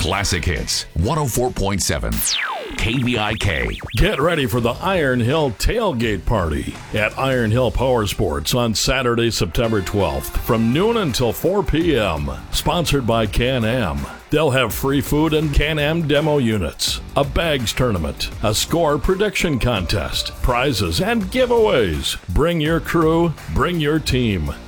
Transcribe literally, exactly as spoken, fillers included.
Classic Hits, one oh four point seven. K V I K. Get ready for the Iron Hill Tailgate Party at Iron Hill Power Sports on Saturday, September twelfth from noon until four p.m. Sponsored by Can-Am. They'll have free food and Can-Am demo units, a bags tournament, a score prediction contest, prizes, and giveaways. Bring your crew, bring your team.